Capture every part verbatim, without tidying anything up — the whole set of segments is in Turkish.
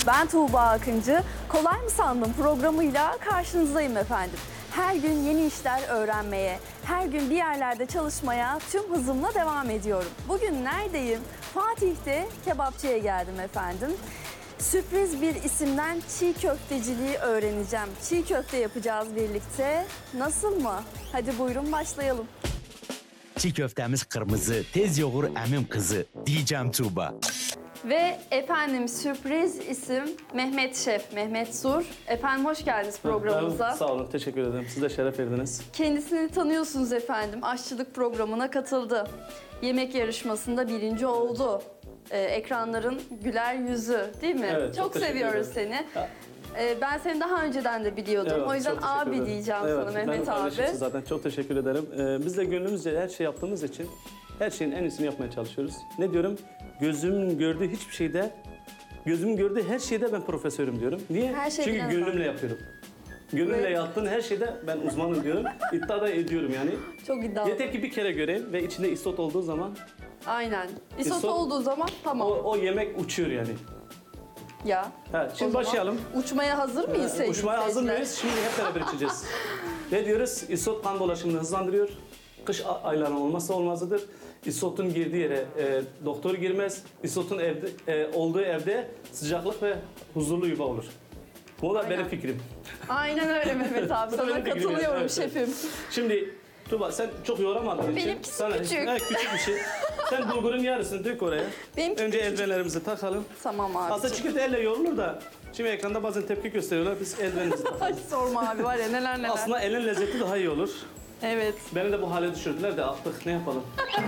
Ben Tuğba Akıncı. Kolay mı sandın programıyla karşınızdayım efendim. Her gün yeni işler öğrenmeye, her gün bir yerlerde çalışmaya tüm hızımla devam ediyorum. Bugün neredeyim? Fatih'te kebapçıya geldim efendim. Sürpriz bir isimden çiğ köfteciliği öğreneceğim. Çiğ köfte yapacağız birlikte. Nasıl mı? Hadi buyurun başlayalım. Çiğ köftemiz kırmızı, tez yoğur emim kızı diyeceğim Tuğba. Ve efendim sürpriz isim Mehmet Şef, Mehmet Sur. Efendim hoş geldiniz programımıza. Sağ olun, teşekkür ederim. Siz de şeref verdiniz. Kendisini tanıyorsunuz efendim. Aşçılık programına katıldı. Yemek yarışmasında birinci oldu. Ee, ekranların güler yüzü değil mi? Evet, çok, çok seviyoruz seni. Ee, ben seni daha önceden de biliyordum. Evet, o yüzden çok teşekkür abi ederim. diyeceğim Evet, sana Mehmet benim abi. kardeşimsin zaten, çok teşekkür ederim. Ee, biz de gönlümüzce her şey yaptığımız için her şeyin en iyisini yapmaya çalışıyoruz. Ne diyorum? Gözümün gördüğü hiçbir şeyde, gözümün gördüğü her şeyde ben profesörüm diyorum. Niye? Her şey Çünkü bilen gönlümle adam. yapıyorum. Gönlümle Evet. yaptığın her şeyde ben uzmanım diyorum. İddia da ediyorum yani. Çok iddialı. Yeter ki bir kere göreyim ve içinde isot olduğu zaman Aynen. Isot Isot- olduğu zaman tamam. o, o yemek uçuyor yani. Ya. Ha, O şimdi zaman başlayalım. Uçmaya hazır mıyız sevgili Uçmaya hazır seyirciler? mıyız? Şimdi hep beraber içeceğiz. Ne diyoruz? İsot kan dolaşımını hızlandırıyor. Kış a- aylarının olmazsa olmazıdır. İsotun girdiği yere e, doktor girmez. İsotun evde, e, olduğu evde sıcaklık ve huzurlu yuva olur. Bu da Aynen. benim fikrim. Aynen öyle Mehmet abi. Bu da Sana benim fikrim yani. katılıyorum Evet, şefim. Şimdi Tuğba sen çok yoramadığın için... Benimkisi sana, küçük. He, küçük bir şey. Sen bulgurun yarısını dök oraya. Benimki Önce küçük. eldivenlerimizi takalım. Tamam abi. Aslında çiğ köfte elle yoğrulur da... Şimdi ekranda bazen tepki gösteriyorlar. Biz eldivenimizi takalım. Ay sorma abi var ya neler neler. Aslında elin lezzeti daha iyi olur. Evet. Beni de bu hale düşürdüler de artık ne yapalım?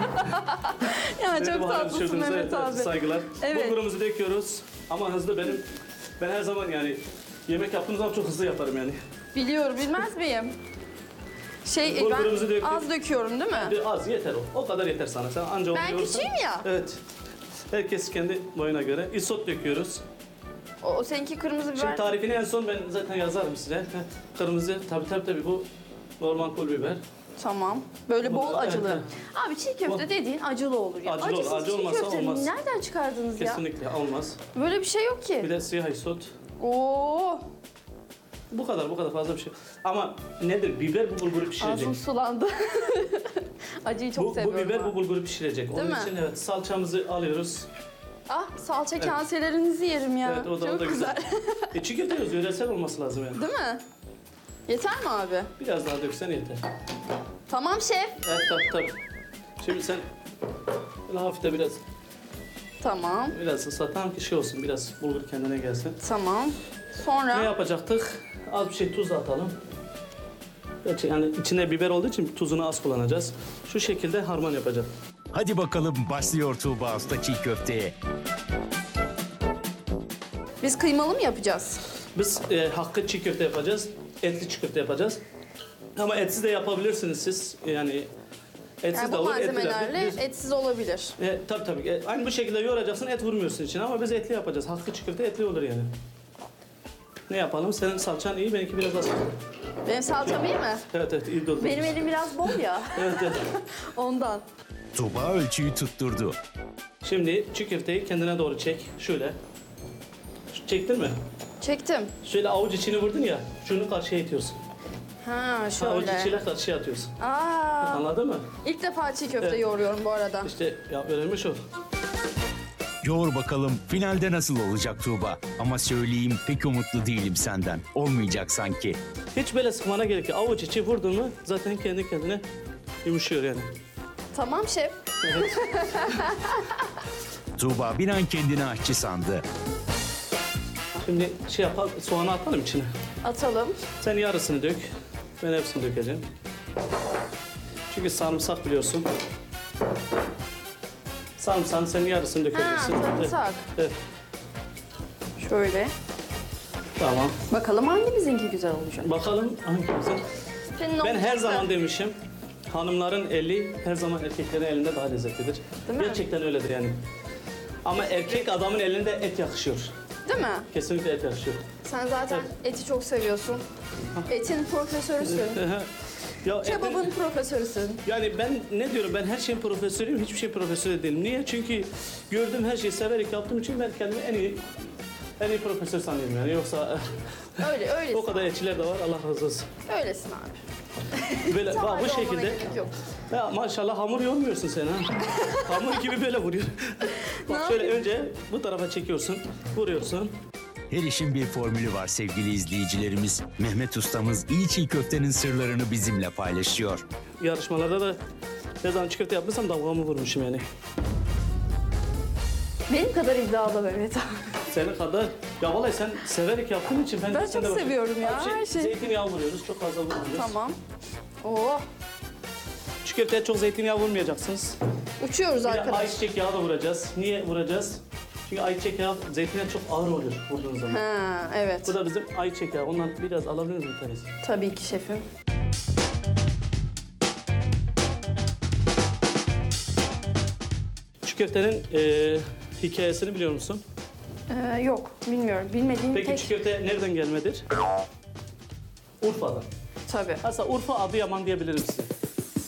Ya Beni de çok bu hale tatlısın düşürdünüz. Mehmet Evet, abi. evet, saygılar. Evet. Bulgurumuzu döküyoruz ama hızlı benim. Ben her zaman yani yemek yaptığım zaman çok hızlı yaparım yani. Biliyorum bilmez miyim? Şey Bulgurumuzu ben döktük. az döküyorum değil mi? Bir az yeter o. O kadar yeter sana. Sen anca onu Ben yiyorsan- küçüğüm ya. Evet. Herkes kendi boyuna göre. Isot döküyoruz. O, o seninki kırmızı biber. Şimdi tarifini en son ben zaten yazarım size. Heh, Kırmızı tabii tabii tabii bu normal pul biber. Tamam. Böyle bol Evet, acılı. evet. Abi çiğ köfte Bol- dediğin acılı olur ya. Acılı olur. Acısız Acı çiğ olmazsa köfte olmaz. nereden çıkardınız ya? Kesinlikle olmaz. Böyle bir şey yok ki. Bir de siyah isot. Oo, Bu kadar bu kadar fazla bir şey. Ama nedir? Biber bu bulguru pişirecek. ağzım sulandı. Acıyı çok Bu, bu seviyorum. biber ben. bu bulguru pişirecek. Onun mi? için evet salçamızı alıyoruz. Ah salça kaselerinizi yerim ya. Evet o da, çok o da güzel. e, çiğ köfte yazıyor. Yöresel olması lazım yani. Değil mi? Yeter mi abi? Biraz daha döksen yeter. Tamam şef. Evet tabii tabii. Şimdi sen böyle hafif de biraz Tamam. biraz ıslatan ki şey olsun. Biraz bulgur kendine gelsin. Tamam. Sonra Ne yapacaktık? Az bir şey tuz da atalım. Gerçi yani içinde biber olduğu için tuzunu az kullanacağız. Şu şekilde harman yapacağım. Hadi bakalım başlıyor Tuğba Usta çiğ köfteye. biz kıymalı mı yapacağız? Biz e, hakkı çiğ köfte yapacağız. Etli çiğ köfte yapacağız. Ama etsiz de yapabilirsiniz siz. Yani etsiz Yani de bu olur, etli de. malzemelerle Biz- etsiz olabilir. E, tabii tabii. E, aynı bu şekilde yoğuracaksın, et vurmuyorsun içine ama biz etli yapacağız. Hakkı çiğ köfte etli olur yani. Ne yapalım? Senin salçan iyi, benimki biraz az. Benim salçam iyi mi? Evet evet, iyi doldu. Benim elim biraz bol ya. Evet evet. Ondan. Tuğba ölçüyü tutturdu. Şimdi çiğ köfteyi kendine doğru çek. Şöyle. Çektin mi? Çektim. Şöyle avuç içini vurdun ya, şunu karşıya itiyorsun. Ha Avuç şöyle. içiyle karşıya atıyorsun. Aa, Anladın mı? ilk defa çiğ köfte Evet. yoğuruyorum bu arada. İşte ya öğrenmiş ol. Yoğur bakalım finalde nasıl olacak Tuğba. Ama söyleyeyim pek umutlu değilim senden. Olmayacak sanki. Hiç böyle sıkmana gerek yok. Avuç içi vurdun mu zaten kendi kendine yumuşuyor yani. Tamam şef. Tuğba bir an kendini aşçı sandı. Şimdi şey yapalım, soğanı atalım içine. Atalım. Sen yarısını dök. Ben hepsini dökeceğim. Çünkü sarımsak biliyorsun. Sarımsağın senin yarısını Ha dökebilirsin. sarımsak. Evet. Şöyle. Tamam. Bakalım hangimizinki güzel olacak. Bakalım hangimizin. Senin Ben her olacaksa- zaman demişim. Hanımların eli her zaman erkeklerin elinde daha lezzetlidir. Değil mi? Gerçekten öyledir yani. Ama erkek adamın elinde et yakışıyor. Değil mi? Kesinlikle et yakışıyor. Sen zaten eti çok seviyorsun. Etin profesörüsün. Ya Kebabın etin- profesörüsün. Yani ben ne diyorum, ben her şeyin profesörüyüm, hiçbir şeyin profesörü değilim. Niye? Çünkü gördüğüm her şeyi severek yaptığım için ben kendimi en iyi en iyi profesör sanıyorum yani. Yoksa Öyle, öylesin. o kadar elçiler de var. Allah razı olsun. Öylesin abi. Böyle bak bu Olmana şekilde. gerek yok. Ya maşallah hamur yormuyorsun sen ha. Hamur gibi böyle vuruyor. Bak Ne şöyle yapayım? önce bu tarafa çekiyorsun, vuruyorsun. Her işin bir formülü var sevgili izleyicilerimiz. Mehmet ustamız iyi çiğ köftenin sırlarını bizimle paylaşıyor. Yarışmalarda da ne zaman çiğ köfte yapmışsam davamı vurmuşum yani. Benim kadar iddialı Mehmet abi. Senin kadar, ya vallahi sen severek yaptığın için ben, Ben sen çok de bak- seviyorum ya, Abi her şey. Zeytinyağı vuruyoruz, çok fazla vurmuyoruz. Tamam. Oo, Çiğ köfteye çok zeytinyağı vurmayacaksınız. uçuyoruz Bir de arkadaş. ayçiçek yağı da vuracağız. Niye vuracağız? Çünkü ayçiçek yağı zeytinyağı çok ağır oluyor vurduğunuz zaman. Ha, evet. Bu da bizim ayçiçek yağı. Ondan biraz alabilir miyiz bir tanesi? Tabii ki şefim. Çiğ köftenin eee hikayesini biliyor musun? Ee, yok, bilmiyorum. Bilmediğim Peki tek... çiğ köfte nereden gelmedir? Urfa'dan. Tabii. Aslında Urfa, Adıyaman diyebilirim size.